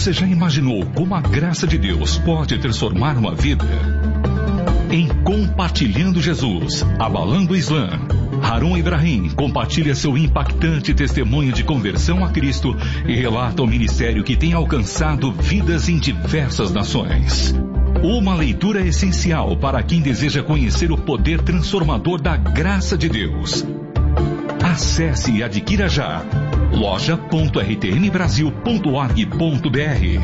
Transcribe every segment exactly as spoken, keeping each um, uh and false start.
Você já imaginou como a graça de Deus pode transformar uma vida? Em Compartilhando Jesus, Abalando o Islã, Harun Ibrahim compartilha seu impactante testemunho de conversão a Cristo e relata o ministério que tem alcançado vidas em diversas nações. Uma leitura essencial para quem deseja conhecer o poder transformador da graça de Deus. Acesse e adquira já loja ponto r t m brasil ponto org ponto b r.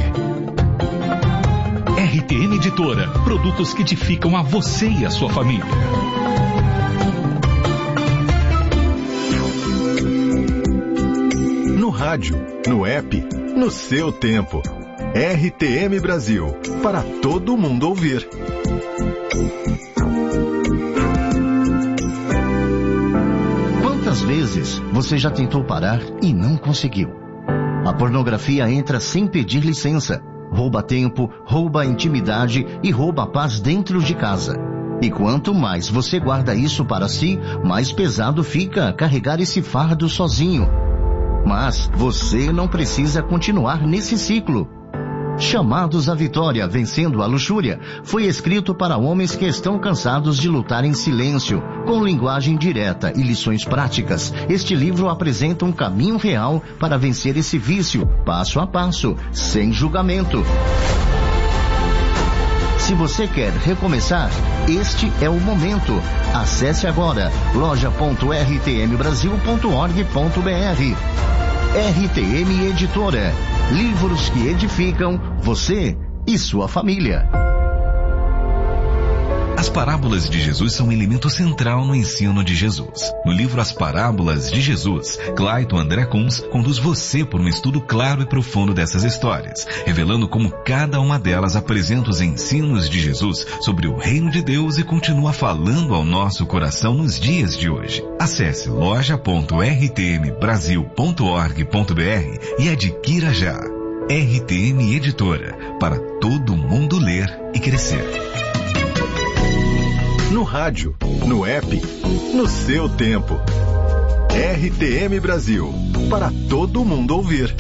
R T M Editora, produtos que edificam a você e a sua família. No rádio, no app, no seu tempo. R T M Brasil, para todo mundo ouvir. Quantas vezes você já tentou parar e não conseguiu? A pornografia entra sem pedir licença. Rouba tempo, rouba a intimidade e rouba a paz dentro de casa. E quanto mais você guarda isso para si, mais pesado fica carregar esse fardo sozinho. Mas você não precisa continuar nesse ciclo. Chamados à Vitória, Vencendo a Luxúria, foi escrito para homens que estão cansados de lutar em silêncio, com linguagem direta e lições práticas. Este livro apresenta um caminho real para vencer esse vício, passo a passo, sem julgamento. Se você quer recomeçar, este é o momento. Acesse agora loja ponto r t m brasil ponto org ponto b r. R T M Editora. Livros que edificam você e sua família. As parábolas de Jesus são um elemento central no ensino de Jesus. No livro As Parábolas de Jesus, Clayton André Kunz conduz você por um estudo claro e profundo dessas histórias, revelando como cada uma delas apresenta os ensinos de Jesus sobre o reino de Deus e continua falando ao nosso coração nos dias de hoje. Acesse loja ponto r t m brasil ponto org ponto b r e adquira já. R T M Editora, para todo mundo ler e crescer. No rádio, no app, no seu tempo. R T M Brasil, para todo mundo ouvir.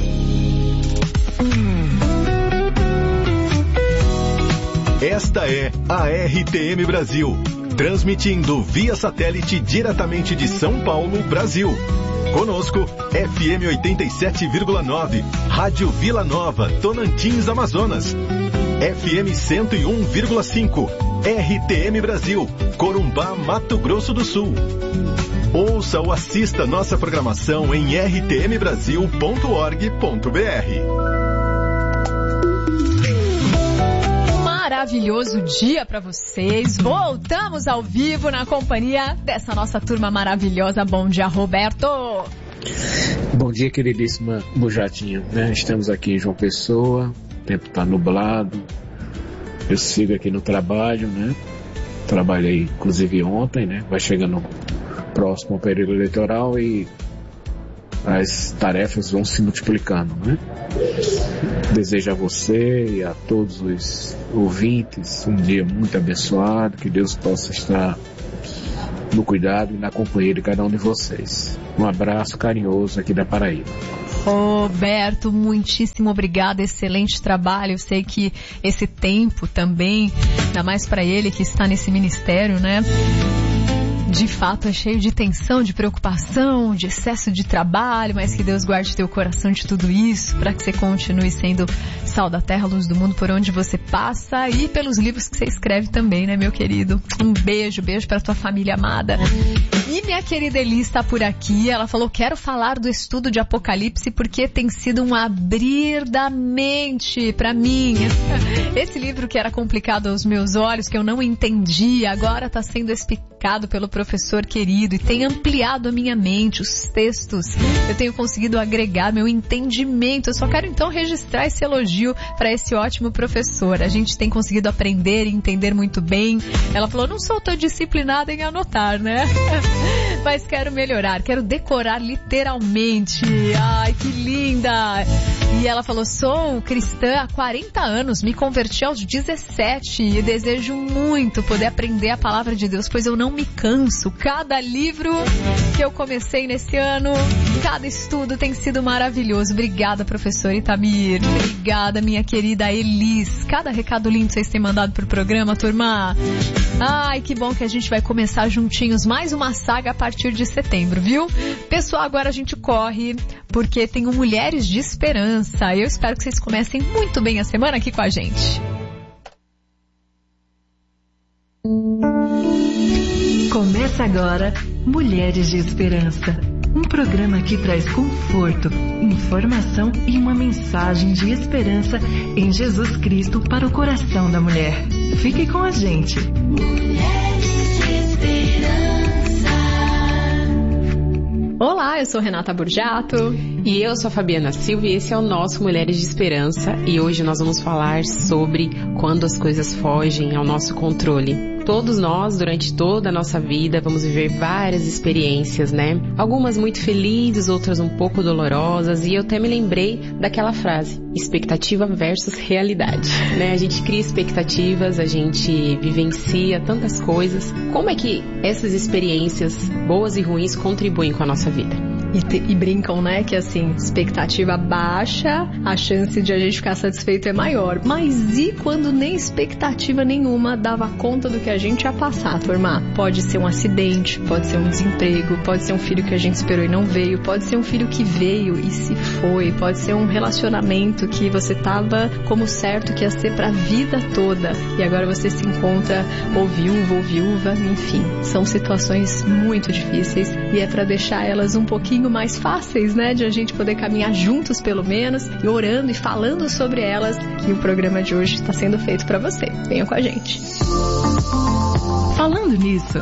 Esta é a R T M Brasil, transmitindo via satélite diretamente de São Paulo, Brasil. Conosco, F M oitenta e sete vírgula nove, Rádio Vila Nova, Tocantins, Amazonas. F M cento e um vírgula cinco, R T M Brasil, Corumbá, Mato Grosso do Sul. Ouça ou assista nossa programação em r t m brasil ponto org ponto b r. Maravilhoso dia para vocês. Voltamos ao vivo na companhia dessa nossa turma maravilhosa. Bom dia, Roberto. Bom dia, queridíssima Bujatinha, né? Estamos aqui em João Pessoa, o tempo está nublado. Eu sigo aqui no trabalho, né? Trabalhei inclusive ontem, né? Vai chegando próximo ao período eleitoral e as tarefas vão se multiplicando, né? Desejo a você e a todos os ouvintes um dia muito abençoado, que Deus possa estar no cuidado e na companhia de cada um de vocês. Um abraço carinhoso aqui da Paraíba. Roberto, muitíssimo obrigada, excelente trabalho. Eu sei que esse tempo também, ainda mais para ele que está nesse ministério, né? De fato é cheio de tensão, de preocupação, de excesso de trabalho, mas que Deus guarde teu coração de tudo isso, para que você continue sendo sal da terra, luz do mundo por onde você passa e pelos livros que você escreve também, né, meu querido? Um beijo, beijo para tua família amada. E minha querida Eli está por aqui, ela falou, quero falar do estudo de Apocalipse porque tem sido um abrir da mente para mim. Esse livro que era complicado aos meus olhos, que eu não entendia, agora está sendo explicado pelo professor querido e tem ampliado a minha mente, os textos. Eu tenho conseguido agregar meu entendimento. Eu só quero então registrar esse elogio para esse ótimo professor. A gente tem conseguido aprender e entender muito bem. Ela falou, não sou tão disciplinada em anotar, né? Mas quero melhorar, quero decorar literalmente. Ai, que linda! E ela falou, sou cristã há quarenta anos, me converti aos dezessete e desejo muito poder aprender a palavra de Deus, pois eu não me canso. Cada livro que eu comecei nesse ano, Cada estudo tem sido maravilhoso. Obrigada, professor Itamir. Obrigada, minha querida Elis. Cada recado lindo que vocês têm mandado pro programa, turma. Ai, que bom que a gente vai começar juntinhos mais uma saga a partir de setembro, viu? Pessoal, agora a gente corre porque tem o Mulheres de Esperança. Eu espero que vocês comecem muito bem a semana aqui com a gente. Começa agora Mulheres de Esperança, um programa que traz conforto, informação e uma mensagem de esperança em Jesus Cristo para o coração da mulher. Fique com a gente. Mulheres de Esperança. Olá, eu sou Renata Burjato. E eu sou a Fabiana Silva e esse é o nosso Mulheres de Esperança. E hoje nós vamos falar sobre quando as coisas fogem ao nosso controle. Todos nós, durante toda a nossa vida, vamos viver várias experiências, né? Algumas muito felizes, outras um pouco dolorosas. E eu até me lembrei daquela frase, expectativa versus realidade, né? A gente cria expectativas, a gente vivencia tantas coisas. Como é que essas experiências boas e ruins contribuem com a nossa vida? E, te, e brincam, né, que assim, expectativa baixa, a chance de a gente ficar satisfeito é maior. Mas e quando nem expectativa nenhuma dava conta do que a gente ia passar, turma? Pode ser um acidente, pode ser um desemprego, pode ser um filho que a gente esperou e não veio, pode ser um filho que veio e se foi, pode ser um relacionamento que você tava como certo que ia ser pra vida toda e agora você se encontra ou viúvo ou viúva, enfim. São situações muito difíceis e é pra deixar elas um pouquinho mais fáceis, né, de a gente poder caminhar juntos pelo menos, e orando e falando sobre elas, que o programa de hoje está sendo feito para você. Venha com a gente. Falando nisso,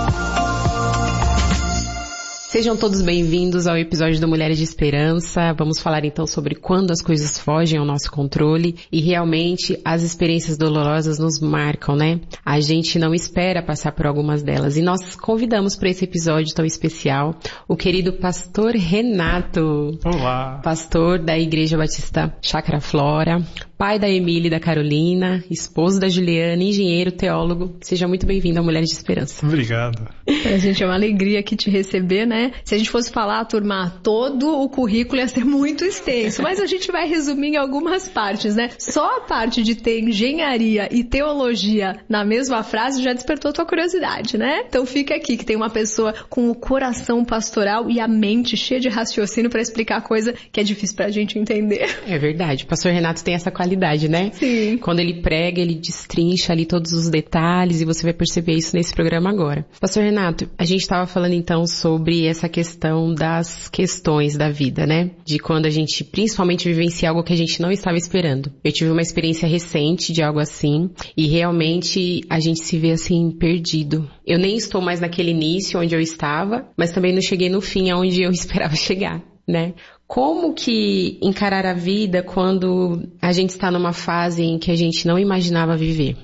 sejam todos bem-vindos ao episódio do Mulheres de Esperança. Vamos falar então sobre quando as coisas fogem ao nosso controle e realmente as experiências dolorosas nos marcam, né? A gente não espera passar por algumas delas e nós convidamos para esse episódio tão especial o querido pastor Renato. Olá! Pastor da Igreja Batista Chácara Flora, pai da Emília e da Carolina, esposo da Juliana, engenheiro, teólogo. Seja muito bem-vindo ao Mulheres de Esperança. Obrigado. Pra gente é uma alegria aqui te receber, né? Se a gente fosse falar, turma, todo o currículo ia ser muito extenso, mas a gente vai resumir em algumas partes, né? Só a parte de ter engenharia e teologia na mesma frase já despertou tua curiosidade, né? Então fica aqui que tem uma pessoa com o coração pastoral e a mente cheia de raciocínio para explicar coisa que é difícil pra gente entender. É verdade. O pastor Renato tem essa qualidade, né? Sim. Quando ele prega, ele destrincha ali todos os detalhes e você vai perceber isso nesse programa agora. Pastor Renato, a gente estava falando então sobre essa questão das questões da vida, né? De quando a gente principalmente vivencia algo que a gente não estava esperando. Eu tive uma experiência recente de algo assim e realmente a gente se vê assim perdido. Eu nem estou mais naquele início onde eu estava, mas também não cheguei no fim aonde eu esperava chegar, né? Como que encarar a vida quando a gente está numa fase em que a gente não imaginava viver?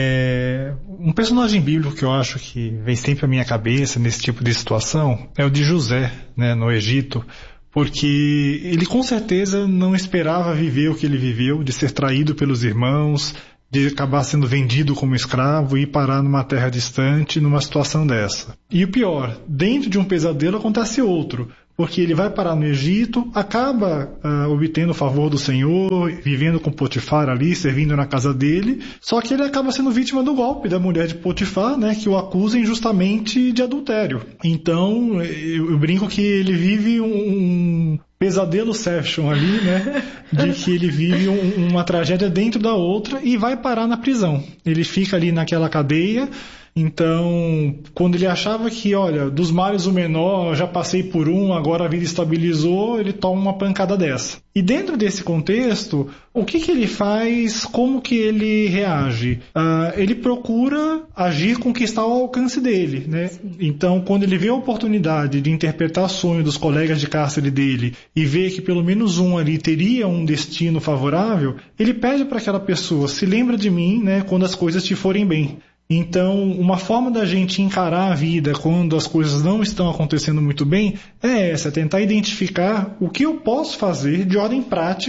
É, um personagem bíblico que eu acho que vem sempre à minha cabeça nesse tipo de situação é o de José, né, no Egito, porque ele com certeza não esperava viver o que ele viveu, de ser traído pelos irmãos, de acabar sendo vendido como escravo e parar numa terra distante numa situação dessa. E o pior, dentro de um pesadelo acontece outro, porque ele vai parar no Egito, acaba uh, obtendo o favor do Senhor, vivendo com Potifar ali, servindo na casa dele, só que ele acaba sendo vítima do golpe da mulher de Potifar, né, que o acusa injustamente de adultério. Então, eu, eu brinco que ele vive um, um pesadelo Inception ali, né, de que ele vive um, uma tragédia dentro da outra e vai parar na prisão. Ele fica ali naquela cadeia. Então, quando ele achava que, olha, dos males o menor, já passei por um, agora a vida estabilizou, ele toma uma pancada dessa. E dentro desse contexto, o que que ele faz, como que ele reage? Uh, ele procura agir com o que está ao alcance dele, né? Sim. Então, quando ele vê a oportunidade de interpretar o sonho dos colegas de cárcere dele e vê que pelo menos um ali teria um destino favorável, ele pede para aquela pessoa, se lembra de mim, né, quando as coisas te forem bem. Então, uma forma da gente encarar a vida quando as coisas não estão acontecendo muito bem é essa, é tentar identificar o que eu posso fazer de ordem prática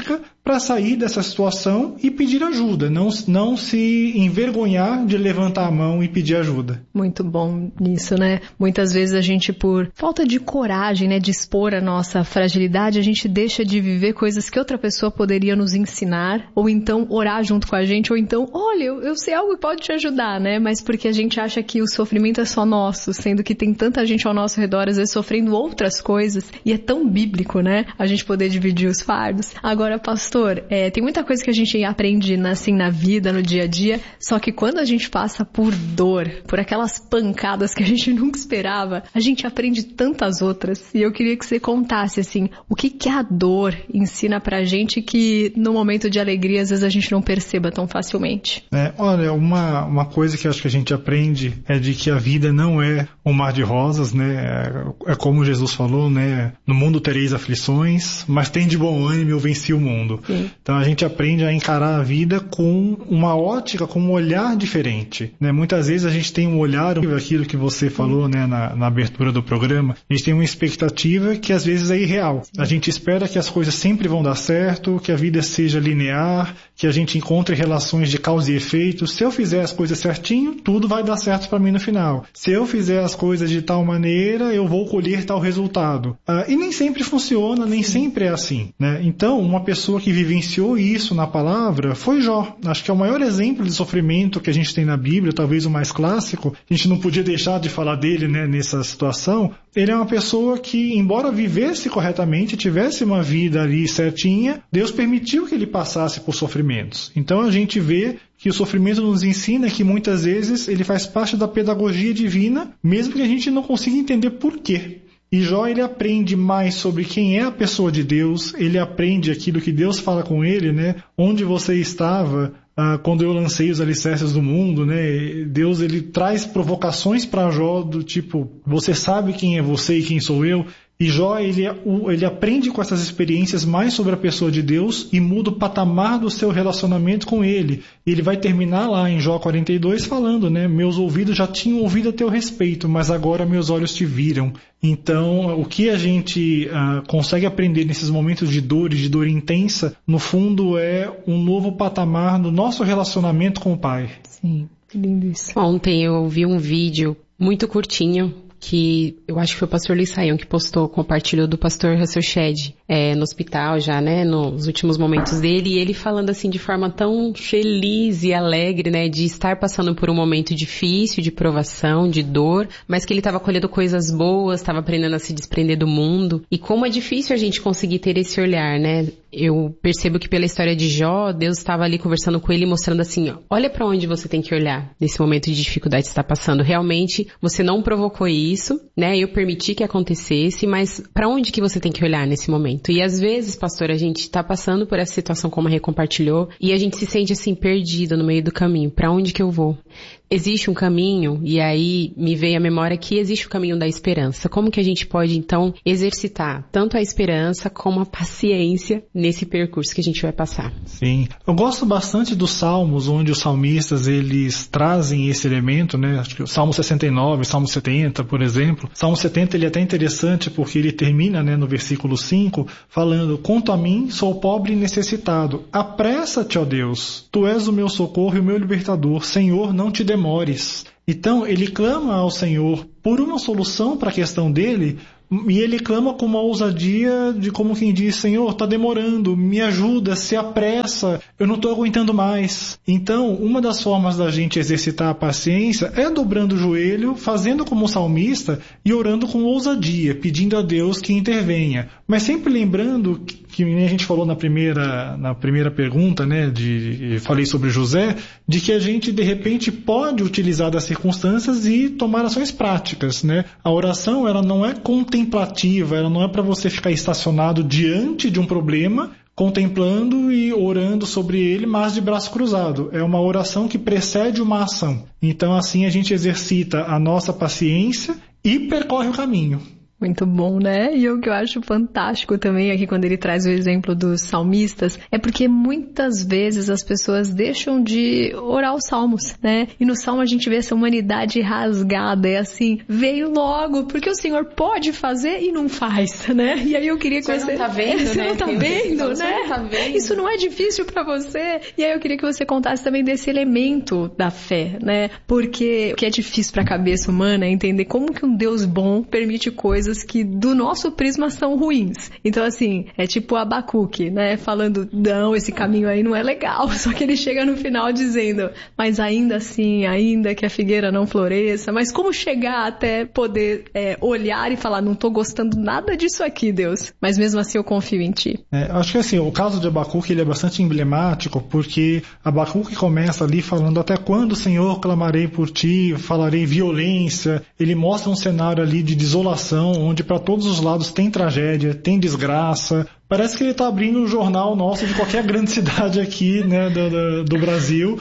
para sair dessa situação e pedir ajuda, não, não se envergonhar de levantar a mão e pedir ajuda. Muito bom nisso, né? Muitas vezes a gente, por falta de coragem, né, de expor a nossa fragilidade, a gente deixa de viver coisas que outra pessoa poderia nos ensinar, ou então orar junto com a gente, ou então, olha, eu, eu sei algo que pode te ajudar, né? Mas porque a gente acha que o sofrimento é só nosso, sendo que tem tanta gente ao nosso redor, às vezes sofrendo outras coisas, e é tão bíblico, né? A gente poder dividir os fardos. Agora, pastor, é, tem muita coisa que a gente aprende assim na vida, no dia a dia, só que quando a gente passa por dor, por aquelas pancadas que a gente nunca esperava, a gente aprende tantas outras. E eu queria que você contasse, assim, o que que a dor ensina pra gente que no momento de alegria, às vezes a gente não perceba tão facilmente. É, olha, uma, uma coisa que acho que a gente aprende é de que a vida não é um mar de rosas, né? É, é como Jesus falou, né? No mundo tereis aflições, mas tem de bom ânimo, eu venci o mundo. Sim. Então a gente aprende a encarar a vida com uma ótica, com um olhar diferente, né? Muitas vezes a gente tem um olhar, aquilo que você falou, né, na, na abertura do programa, a gente tem uma expectativa que às vezes é irreal. A gente espera que as coisas sempre vão dar certo, que a vida seja linear, que a gente encontre relações de causa e efeito. Se eu fizer as coisas certinho, tudo vai dar certo para mim no final. Se eu fizer as coisas de tal maneira, eu vou colher tal resultado. Ah, e nem sempre funciona, nem sempre é assim, né? Então, uma pessoa que vivenciou isso na palavra foi Jó. Acho que é o maior exemplo de sofrimento que a gente tem na Bíblia, talvez o mais clássico. A gente não podia deixar de falar dele, né, nessa situação. Ele é uma pessoa que, embora vivesse corretamente, tivesse uma vida ali certinha, Deus permitiu que ele passasse por sofrimentos. Então a gente vê que o sofrimento nos ensina que muitas vezes ele faz parte da pedagogia divina, mesmo que a gente não consiga entender por quê. E Jó, ele aprende mais sobre quem é a pessoa de Deus, ele aprende aquilo que Deus fala com ele, né? Onde você estava ah, quando eu lancei os alicerces do mundo, né? Deus, ele traz provocações para Jó do tipo, você sabe quem é você e quem sou eu? E Jó, ele, ele aprende com essas experiências mais sobre a pessoa de Deus e muda o patamar do seu relacionamento com ele. E ele vai terminar lá em Jó quarenta e dois falando, né? Meus ouvidos já tinham ouvido a teu respeito, mas agora meus olhos te viram. Então, o que a gente uh, consegue aprender nesses momentos de dor e de dor intensa, no fundo é um novo patamar no nosso relacionamento com o Pai. Sim, que lindo isso. Ontem eu vi um vídeo muito curtinho, que eu acho que foi o pastor Luiz Saião que postou, compartilhou do pastor Russell Shedd, é, no hospital já, né, nos últimos momentos dele, e ele falando assim de forma tão feliz e alegre, né, de estar passando por um momento difícil, de provação, de dor, mas que ele estava colhendo coisas boas, estava aprendendo a se desprender do mundo, e como é difícil a gente conseguir ter esse olhar, né. Eu percebo que pela história de Jó, Deus estava ali conversando com ele, mostrando assim, ó, olha para onde você tem que olhar nesse momento de dificuldade que está passando. Realmente, você não provocou isso, né? Eu permiti que acontecesse, mas para onde que você tem que olhar nesse momento? E às vezes, pastor, a gente está passando por essa situação como a Rê compartilhou, e a gente se sente assim, perdido no meio do caminho. Para onde que eu vou? Existe um caminho, e aí me veio a memória que existe o caminho da esperança. Como que a gente pode, então, exercitar tanto a esperança como a paciência nesse percurso que a gente vai passar? Sim. Eu gosto bastante dos Salmos, onde os salmistas, eles trazem esse elemento, né? Acho que o Salmo sessenta e nove, Salmo setenta, por exemplo. Salmo setenta, ele é até interessante porque ele termina, né, no versículo cinco, falando, quanto a mim, sou pobre e necessitado. Apressa-te, ó Deus. Tu és o meu socorro e o meu libertador. Senhor, não te demores. Então, ele clama ao Senhor por uma solução para a questão dele, e ele clama com uma ousadia de como quem diz, Senhor, está demorando, me ajuda, se apressa, eu não estou aguentando mais. Então, uma das formas da gente exercitar a paciência é dobrando o joelho, fazendo como o salmista e orando com ousadia, pedindo a Deus que intervenha. Mas sempre lembrando que, que a gente falou na primeira, na primeira pergunta, né, de, falei sobre José, de que a gente de repente pode utilizar das circunstâncias e tomar ações práticas, né? A oração, ela não é contemplativa, ela não é para você ficar estacionado diante de um problema, contemplando e orando sobre ele, mas de braço cruzado. É uma oração que precede uma ação. Então assim a gente exercita a nossa paciência e percorre o caminho. Muito bom, né? E o que eu acho fantástico também aqui quando ele traz o exemplo dos salmistas é porque muitas vezes as pessoas deixam de orar os salmos, né? E no salmo a gente vê essa humanidade rasgada, é assim, veio logo, porque o Senhor pode fazer e não faz, né? E aí eu queria que você... Você não tá vendo, você né? não tá vendo, Você né? não tá vendo. Isso não é difícil pra você. E aí eu queria que você contasse também desse elemento da fé, né? Porque o que é difícil pra cabeça humana é entender como que um Deus bom permite coisas que do nosso prisma são ruins. Então assim, é tipo Abacuque, né? Falando, não, esse caminho aí não é legal. Só que ele chega no final dizendo, mas ainda assim, ainda que a figueira não floresça, mas como chegar até poder é, olhar e falar, não tô gostando nada disso aqui, Deus, mas mesmo assim eu confio em ti. É, acho que assim, o caso de Abacuque ele é bastante emblemático, porque Abacuque começa ali falando, até quando, Senhor, clamarei por ti, falarei violência. Ele mostra um cenário ali de desolação, onde para todos os lados tem tragédia, tem desgraça. Parece que ele está abrindo um jornal nosso de qualquer grande cidade aqui, né, do, do, do Brasil.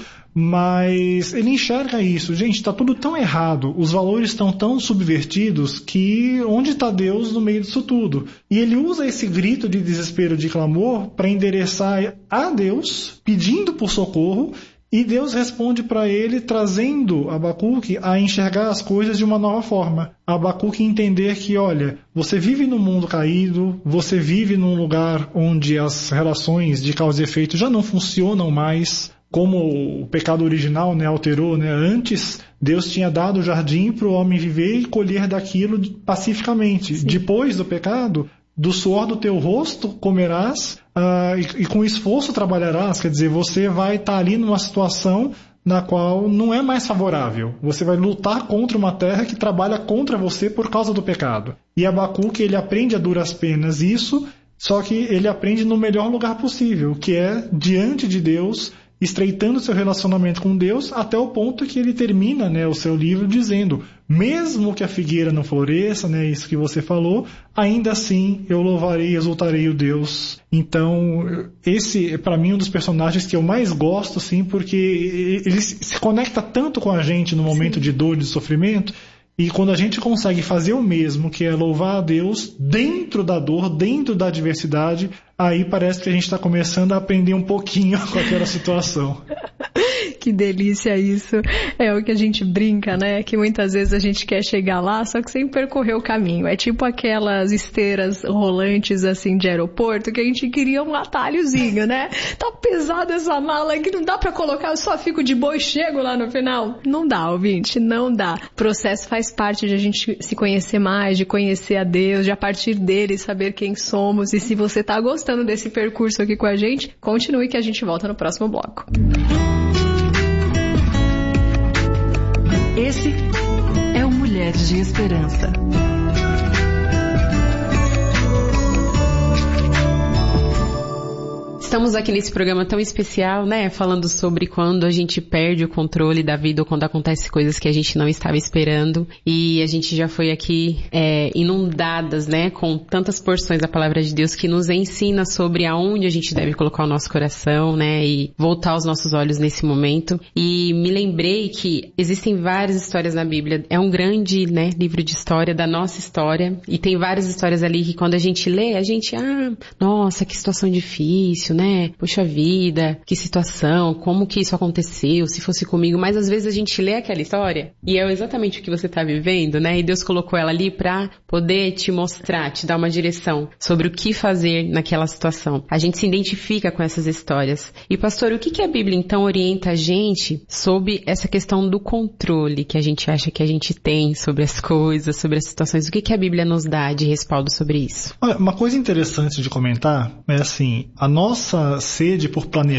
Mas ele enxerga isso. Gente, está tudo tão errado, os valores estão tão subvertidos que onde está Deus no meio disso tudo? E ele usa esse grito de desespero, de clamor, para endereçar a Deus, pedindo por socorro, e Deus responde para ele, trazendo Abacuque a enxergar as coisas de uma nova forma. Abacuque entender que, olha, você vive num mundo caído, você vive num lugar onde as relações de causa e efeito já não funcionam mais, como o pecado original, né, alterou, né? Antes, Deus tinha dado o jardim para o homem viver e colher daquilo pacificamente. Sim. Depois do pecado, do suor do teu rosto comerás uh, e, e com esforço trabalharás. Quer dizer, você vai estar tá ali numa situação na qual não é mais favorável. Você vai lutar contra uma terra que trabalha contra você por causa do pecado. E Abacuque, ele aprende a duras penas isso, só que ele aprende no melhor lugar possível, que é diante de Deus, estreitando seu relacionamento com Deus até o ponto que ele termina, né, o seu livro dizendo, mesmo que a figueira não floresça, né, isso que você falou, ainda assim eu louvarei e exaltarei o Deus. Então, esse é para mim um dos personagens que eu mais gosto, sim, porque ele se conecta tanto com a gente no momento Sim. de dor e de sofrimento. E quando a gente consegue fazer o mesmo, que é louvar a Deus dentro da dor, dentro da adversidade, aí parece que a gente está começando a aprender um pouquinho com aquela situação. Que delícia isso. É o que a gente brinca, né? Que muitas vezes a gente quer chegar lá, só que sem percorrer o caminho. É tipo aquelas esteiras rolantes, assim, de aeroporto, que a gente queria um atalhozinho, né? Tá pesada essa mala que não dá pra colocar, eu só fico de boa e chego lá no final. Não dá, ouvinte, não dá. O processo faz parte de a gente se conhecer mais, de conhecer a Deus, de a partir dele saber quem somos. E se você tá gostando desse percurso aqui com a gente, continue que a gente volta no próximo bloco. Esse é o Mulheres de Esperança. Estamos aqui nesse programa tão especial, né, falando sobre quando a gente perde o controle da vida ou quando acontece coisas que a gente não estava esperando. E a gente já foi aqui é, inundadas, né, com tantas porções da palavra de Deus que nos ensina sobre aonde a gente deve colocar o nosso coração, né, e voltar os nossos olhos nesse momento. E me lembrei que existem várias histórias na Bíblia. É um grande, né, livro de história da nossa história. E tem várias histórias ali que quando a gente lê, a gente, ah, nossa, que situação difícil, né? né? Poxa vida, que situação, como que isso aconteceu, se fosse comigo. Mas às vezes a gente lê aquela história e é exatamente o que você está vivendo, né? E Deus colocou ela ali para poder te mostrar, te dar uma direção sobre o que fazer naquela situação. A gente se identifica com essas histórias. E pastor, o que que a Bíblia então orienta a gente sobre essa questão do controle que a gente acha que a gente tem sobre as coisas, sobre as situações? O que que a Bíblia nos dá de respaldo sobre isso? Olha, uma coisa interessante de comentar é assim, a nossa sede por planejar